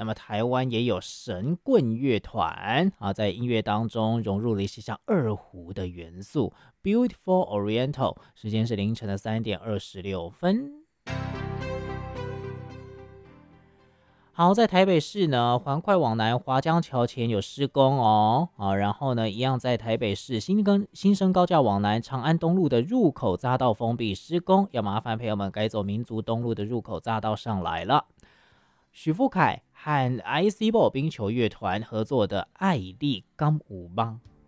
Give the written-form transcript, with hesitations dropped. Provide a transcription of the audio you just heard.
那么台湾也有神棍乐团啊，在音乐当中融入了一些像二胡的元素。Beautiful Oriental， 时间是凌晨的3:26。好，在台北市呢，环快往南华江桥前有施工哦，然后呢，一样在台北市新生高架往南长安东路的入口匝道封闭施工，要麻烦朋友们改走民族东路的入口匝道上来了。许富凯和 IC 波冰球乐团合作的《爱丽刚舞帮》。